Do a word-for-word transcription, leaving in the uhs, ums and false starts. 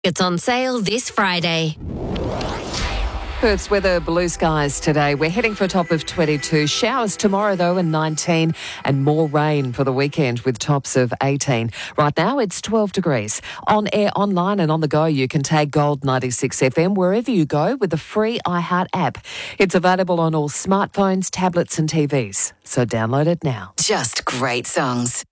It's on sale this Friday. Perth's weather, blue skies today. We're heading for a top of twenty-two. Showers tomorrow, though, and nineteen. And more rain for the weekend with tops of eighteen. Right now, it's twelve degrees. On air, online and on the go, you can tag Gold ninety-six F M wherever you go with the free iHeart app. It's available on all smartphones, tablets and T Vs. So download it now. Just great songs.